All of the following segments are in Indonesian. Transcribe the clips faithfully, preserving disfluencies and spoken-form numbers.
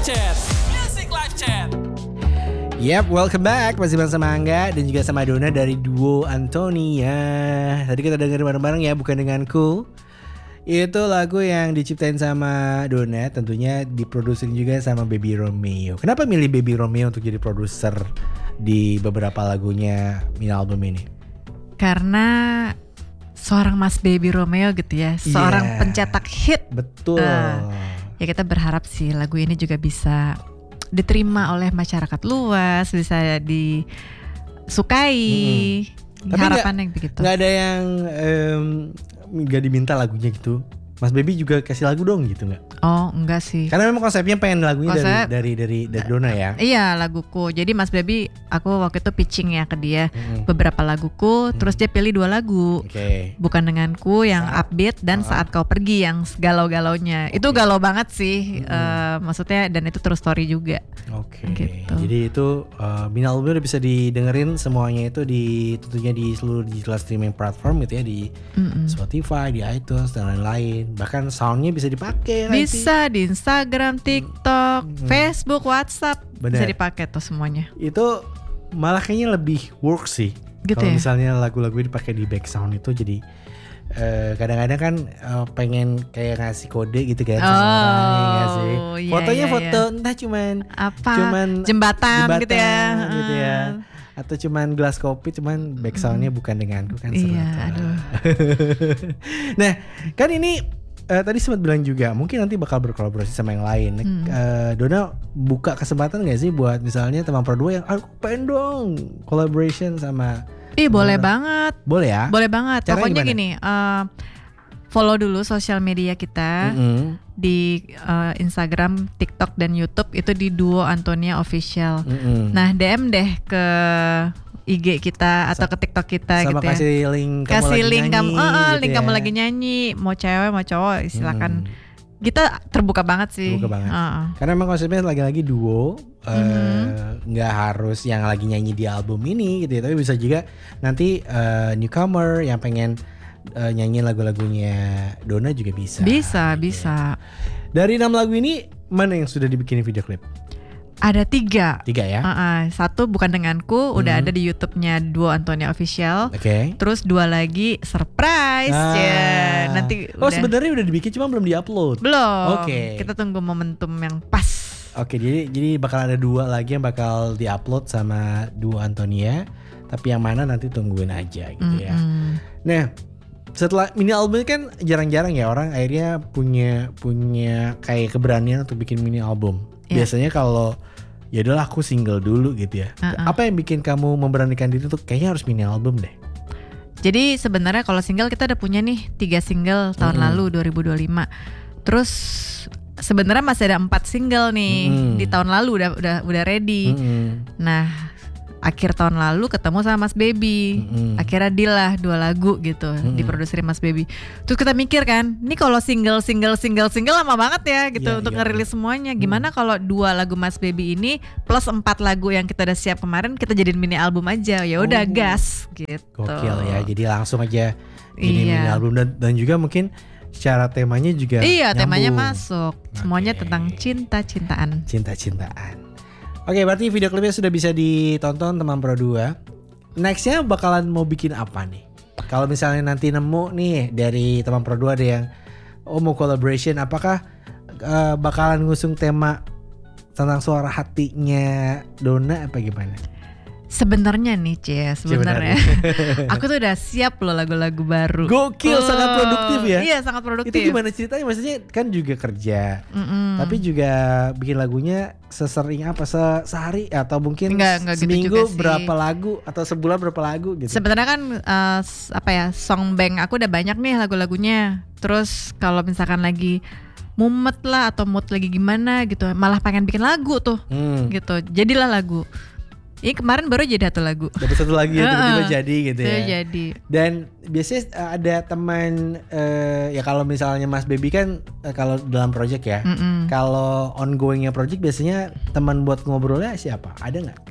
Chat. Music Live Chat. Yep, welcome back. Masih bersama Angga dan juga sama Dona dari duo Antonia. Tadi kita dengerin bareng-bareng ya, bukan denganku. Itu lagu yang diciptain sama Dona, tentunya diproduksi juga sama Baby Romeo. Kenapa milih Baby Romeo untuk jadi produser di beberapa lagunya mini album ini? Karena seorang Mas Baby Romeo gitu ya, seorang Yeah. pencetak hit. Betul. Uh, ya kita berharap sih lagu ini juga bisa diterima oleh masyarakat luas, bisa disukai. Mm-hmm. Harapannya begitu. Gak ada yang um, gak diminta lagunya gitu. Mas Baby juga kasih lagu dong gitu gak? Oh enggak sih. Karena memang konsepnya pengen lagunya Konsep, dari, dari dari dari Dona ya. Iya laguku. Jadi Mas Baby aku waktu itu pitching ya ke dia Mm-hmm. beberapa laguku, mm-hmm. terus dia pilih dua lagu. Oke. Okay. Bukan denganku yang Saat, upbeat dan uh, saat kau pergi yang galau-galaunya. Okay. Itu galau banget sih. Mm-hmm. uh, maksudnya dan itu true story juga. Oke. Okay. Gitu. Jadi itu uh, mini albumnya udah bisa didengerin semuanya itu di tentunya di seluruh digital streaming platform gitu ya, di mm-hmm. Spotify, di iTunes dan lain-lain. Bahkan soundnya bisa dipakai. Bisa nanti. Di Instagram, TikTok, mm-hmm. Facebook, WhatsApp. Bener. Bisa dipakai tuh semuanya. Itu malah kayaknya lebih work sih. Gitu kalau ya? Misalnya lagu-lagu dipakai di back sound itu jadi uh, kadang-kadang kan uh, pengen kayak ngasih kode gitu kan sama oh, orang ya sih. Iya, Fotonya iya, foto iya. entah cuman apa cuman jembatan, jembatan gitu ya. gitu ya. Atau cuman gelas kopi cuman back soundnya bukan denganku kan. Iya, aduh. Nah, kan ini uh, tadi sempat bilang juga mungkin nanti bakal berkolaborasi sama yang lain. Hmm. Uh, Dona buka kesempatan gak sih buat misalnya teman Pro dua yang aku pengen dong collaboration sama. Ih boleh uh, banget. Boleh ya? Boleh banget. Caranya Pokoknya gimana? gini, uh, follow dulu sosial media kita mm-hmm. di uh, Instagram, TikTok dan YouTube itu di Duo Antonia Official. Mm-hmm. Nah D M deh ke I G kita atau ke TikTok kita sama gitu ya. Kasih link kamu kasih lagi link nyanyi, kamu, uh, gitu link ya. kamu lagi nyanyi, mau cewek mau cowok silakan. Hmm. Kita terbuka banget sih. Terbuka banget. Uh-uh. Karena memang konsepnya lagi-lagi duo, mm-hmm. nggak uh, harus yang lagi nyanyi di album ini gitu ya, tapi bisa juga nanti uh, newcomer yang pengen uh, nyanyi lagu-lagunya Dona juga bisa. Bisa, gitu bisa. Ya. Dari enam lagu ini mana yang sudah dibikinin video klip? Ada tiga. Tiga ya? Uh-uh. Satu bukan denganku, udah hmm. ada di YouTube-nya Duo Antonia Official. Oke. Okay. Terus dua lagi surprise ah. ya. Nanti. Oh udah. sebenarnya udah dibikin cuma belum diupload. Belum. Oke. Okay. Kita tunggu momentum yang pas. Oke, okay, jadi jadi bakal ada dua lagi yang bakal diupload sama Duo Antonia. Tapi yang mana nanti tungguin aja gitu mm-hmm. ya. Nah. Setelah mini album kan jarang-jarang ya orang akhirnya punya punya kayak keberanian untuk bikin mini album. Yeah. Biasanya kalau ya udahlah aku single dulu gitu ya. Uh-uh. Apa yang bikin kamu memberanikan diri untuk kayaknya harus mini album deh? Jadi sebenarnya kalau single kita udah punya nih tiga single tahun mm-hmm. lalu dua ribu dua puluh lima. Terus sebenarnya masih ada empat single nih mm-hmm. di tahun lalu udah udah udah ready. Mm-hmm. Nah akhir tahun lalu ketemu sama Mas Baby, mm-hmm. akhirnya deal lah dua lagu gitu, mm-hmm. diproduserin Mas Baby. Terus kita mikir kan, ini kalau single single single single lama banget ya gitu yeah, untuk yeah, ngerilis yeah. semuanya. Gimana mm. kalau dua lagu Mas Baby ini plus empat lagu yang kita udah siap kemarin kita jadiin mini album aja, ya udah oh. gas gitu. Gokil ya, jadi langsung aja jadi iya. mini album dan, dan juga mungkin secara temanya juga iya nyambung. Temanya masuk, semuanya okay. tentang cinta-cintaan. Cinta-cintaan. Oke, berarti video klipnya sudah bisa ditonton teman Pro dua. Nextnya bakalan mau bikin apa nih? Kalau misalnya nanti nemu nih dari teman Pro dua ada yang oh mau collaboration, apakah uh, bakalan ngusung tema tentang suara hatinya Dona apa gimana? Sebenarnya nih Cie, sebenarnya aku tuh udah siap loh lagu-lagu baru. Gokil, oh, sangat produktif ya. Iya, sangat produktif. Itu gimana ceritanya? Maksudnya kan juga kerja, mm-mm. tapi juga bikin lagunya sesering apa se- sehari atau mungkin enggak, enggak seminggu gitu berapa lagu atau sebulan berapa lagu gitu. Sebenarnya kan uh, apa ya, song bank aku udah banyak nih lagu-lagunya. Terus kalau misalkan lagi mumet lah atau mood lagi gimana gitu, malah pengen bikin lagu tuh, hmm. gitu. Jadilah lagu. Ini kemarin baru jadi satu lagu. Dapat satu lagi ya, tiba-tiba jadi gitu ya. Jadi. Dan biasanya uh, ada teman uh, ya kalau misalnya Mas Baby kan uh, kalau dalam project ya. Mm-mm. Kalau ongoingnya project biasanya teman buat ngobrolnya siapa? Ada nggak?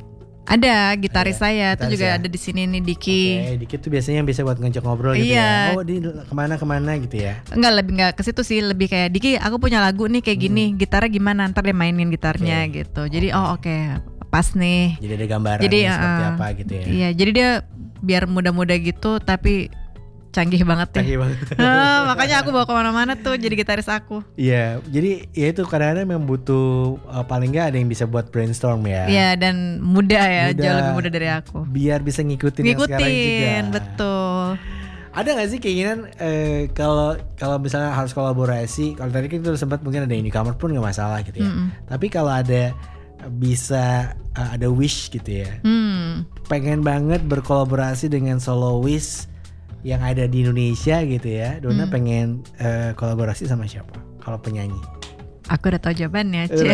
Ada gitaris Ada, saya tuh gitaris juga ya? ada di sini nih Diki. Oke, dikit tuh biasanya yang bisa buat ngajak ngobrol gitu Iya. ya. Oh, di kemana-kemana gitu ya. Enggak, lebih enggak ke situ sih, lebih kayak Diki aku punya lagu nih kayak gini, gitarnya gimana, ntar dia mainin gitarnya Oke. gitu. Jadi oh oke, pas nih. Jadi ada gambaran Jadi seperti uh, apa gitu ya. Iya, jadi dia biar muda-muda gitu tapi canggih banget ya. Canggih banget. Ah, makanya aku bawa kemana-mana tuh jadi gitaris aku. Iya, jadi ya itu kadang-kadang memang butuh uh, paling nggak ada yang bisa buat brainstorm ya. Iya, dan muda ya, Muda. jauh lebih muda dari aku. Biar bisa ngikutin, yang sekarang juga. Ngikutin, betul. Ada nggak sih keinginan eh, kalau kalau misalnya harus kolaborasi? Kalau tadi kan itu sempat mungkin ada yang newcomer pun nggak masalah gitu ya. Mm-mm. Tapi kalau ada bisa uh, ada wish gitu ya, Hmm. pengen banget berkolaborasi dengan soloist yang ada di Indonesia gitu ya. Dona Hmm. pengen uh, kolaborasi sama siapa? Kalau penyanyi? Aku udah tahu jawabannya, Cie.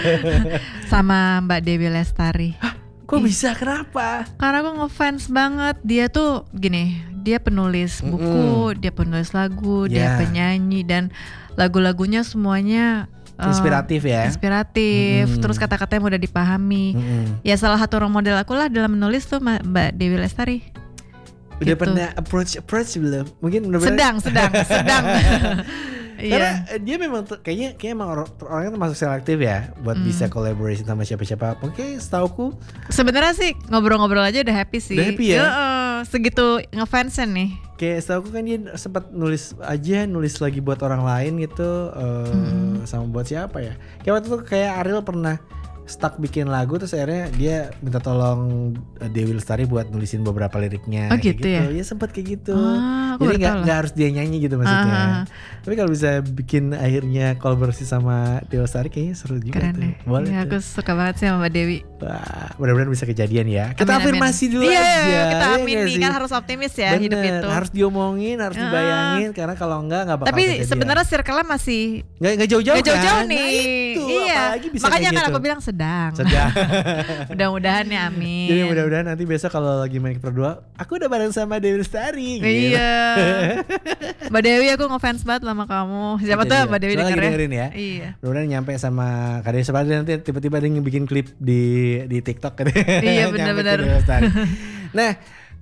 Sama Mbak Dewi Lestari. Kok bisa? Kenapa? Karena aku ngefans banget. Dia tuh gini, dia penulis buku, dia penulis lagu, dia Ya. penyanyi, dan lagu-lagunya semuanya eh, Inspiratif ya. inspiratif. Mm-mm. Terus kata-katanya mudah dipahami. Mm-mm. Ya salah satu role model aku lah dalam menulis tuh Ma- Mbak Dewi Lestari. Udah Gitu. pernah approach approach belum? Mungkin udah pernah- Sedang, sedang, sedang. Karena Iya. eh, dia memang tuh- kayaknya kayak emang or- orangnya termasuk selektif ya buat Hmm. bisa collaboration sama siapa-siapa. Oke, setauku Sebenarnya sih ngobrol-ngobrol aja udah happy sih. Udah happy ya? Heeh, segitu ngefansnya nih. kayak setauku kan dia sempat nulis aja nulis lagi buat orang lain gitu eh, Hmm. sama buat siapa ya? Kayak waktu itu kayak Ariel pernah stuck bikin lagu terus akhirnya dia minta tolong eh, Dewi Lestari buat nulisin beberapa liriknya. Oh, kayak gitu ya? Ya sempat kayak gitu. Ah, aku Jadi baru nggak tahu loh. nggak harus dia nyanyi gitu maksudnya. Ah. Tapi kalau bisa bikin akhirnya kolaborasi sama Dewi Lestari kayaknya seru juga Keren tuh. deh. Boleh Iya, tuh. aku suka banget sih sama Mbak Dewi. Wah, mudah-mudahan bisa kejadian ya. Kita Amin, amin. afirmasi dulu Iya, aja. kita ya amin nggak nih, sih? kan harus optimis ya Bener, hidup itu. harus diomongin, harus Ah. dibayangin karena kalau enggak enggak bakal Tapi kejadian. sebenarnya circle-nya masih nggak nggak jauh-jauh nggak jauh-jauh kan? nih. Nah, itu, Iya. apalagi bisa Makanya kayak kan gitu. aku bilang sedang. Sedang. Mudah-mudahan ya, amin. Jadi mudah-mudahan nanti besok kalau lagi main kita berdua, aku udah bareng sama Dewi Lestari. gitu. Iya. Mbak Dewi aku ngefans banget sama kamu. Siapa tuh Jadi, Mbak Dewi soalnya lagi denger ya? dengerin ya. Iya. Mudah-mudahan nyampe sama Kadek Sepadi nanti tiba-tiba ada yang bikin klip di di TikTok kan. Iya, Nyampe benar-benar. ke Dewi Lestari. Nah,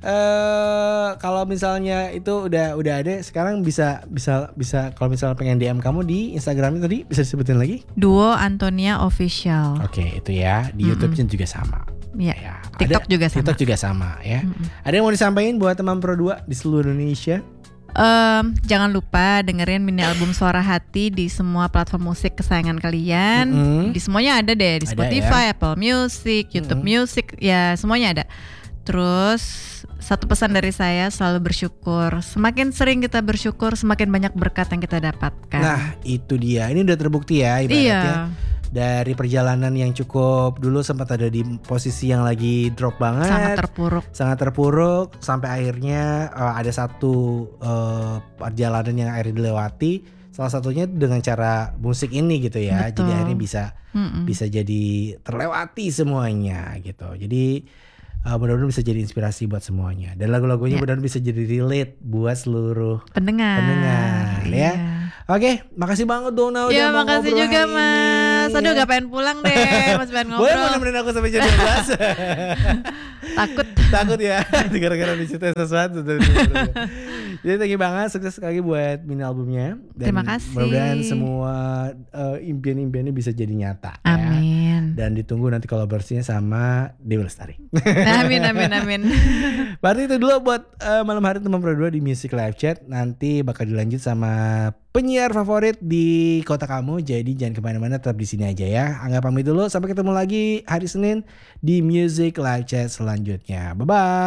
eh kalau misalnya itu udah udah ada sekarang bisa bisa bisa kalau misalnya pengen D M kamu di Instagramnya tadi bisa disebutin lagi? Duo Antonia Official. Oke, itu ya. Di YouTube-nya juga sama. Iya. Ya, TikTok ada- juga sama. TikTok juga sama ya. Mm-mm. Ada yang mau disampaikan buat teman Pro dua di seluruh Indonesia? Em, jangan lupa dengerin mini album Suara Hati di semua platform musik kesayangan kalian. Mm-mm. Di semuanya ada deh, di Ada Spotify, Apple Music, YouTube Mm-mm. Music, ya semuanya ada. Terus satu pesan dari saya, selalu bersyukur. Semakin sering kita bersyukur, semakin banyak berkat yang kita dapatkan. Nah, itu dia. Ini udah terbukti ya ibaratnya. iya, Dari perjalanan yang cukup dulu sempat ada di posisi yang lagi drop banget. sangat terpuruk. sangat terpuruk sampai akhirnya eh, ada satu eh, perjalanan yang akhirnya dilewati. Salah satunya dengan cara musik ini gitu ya. Betul. Jadi akhirnya bisa Mm-mm. bisa jadi terlewati semuanya gitu. Jadi uh, mudah-mudahan bisa jadi inspirasi buat semuanya. Dan lagu-lagunya Ya. mudah-mudahan bisa jadi relate buat seluruh Pendengar. pendengar ya. Iya. Oke, makasih banget Dona udah Ya mau makasih ngobrol juga hari Mas. ini, Aduh ya. gak pengen pulang deh. Mas pengen Boleh ngobrol. mau nemenin aku sampai jam dua belas? Takut. Takut ya gara-gara diceritain sesuatu. Jadi thank you banget, sukses sekali buat mini albumnya. Dan Terima kasih. mudah-mudahan semua uh, impian-impiannya bisa jadi nyata ya. Amin. Dan ditunggu nanti kolaborasinya sama Dewi Lestari. Amin amin amin. Berarti itu dulu buat uh, malam hari teman Pro dua di Music Live Chat. Nanti bakal dilanjut sama penyiar favorit di kota kamu. Jadi jangan kemana-mana, tetap di sini aja ya. Angga pamit dulu, sampai ketemu lagi hari Senin di Music Live Chat selanjutnya. Bye bye.